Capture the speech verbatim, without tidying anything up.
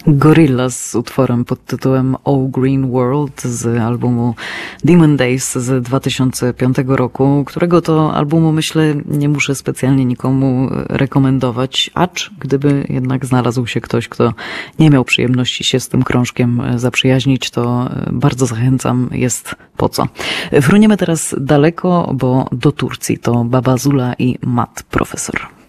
Gorillaz z utworem pod tytułem All Green World z albumu Demon Days z dwa tysiące piątego roku, którego to albumu, myślę, nie muszę specjalnie nikomu rekomendować, acz gdyby jednak znalazł się ktoś, kto nie miał przyjemności się z tym krążkiem zaprzyjaźnić, to bardzo zachęcam, jest po co. Fruniemy teraz daleko, bo do Turcji to Baba Zula i Mat Profesor.